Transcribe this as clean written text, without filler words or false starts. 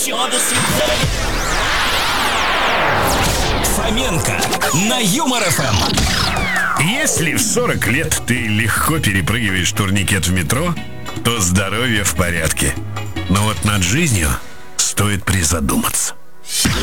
Фоменко на Юмор ФМ. Если в 40 лет ты легко перепрыгиваешь турникет в метро, то здоровье в порядке. Но вот над жизнью стоит призадуматься.